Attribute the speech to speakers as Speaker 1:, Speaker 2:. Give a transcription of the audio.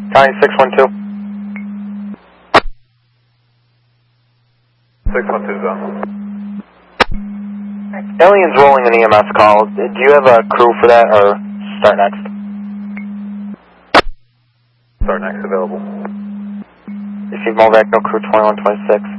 Speaker 1: County 612.
Speaker 2: 612 zone.
Speaker 1: Aliens rolling an EMS call. Do you have a crew for that, or start next?
Speaker 2: Start next available.
Speaker 1: Receive Movac, no crew 2126.